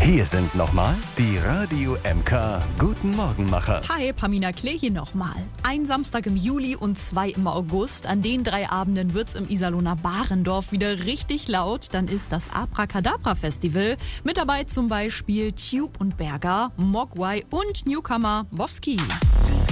Hier sind nochmal die Radio MK Guten Morgenmacher. Hi, Pamina Klee hier nochmal. Ein Samstag im Juli und 2 im August. An den 3 Abenden wird's im Iserlohner Barendorf wieder richtig laut. Dann ist das Abracadabra Festival. Mit dabei zum Beispiel Tube und Berger, Mogwai und Newcomer Wowski.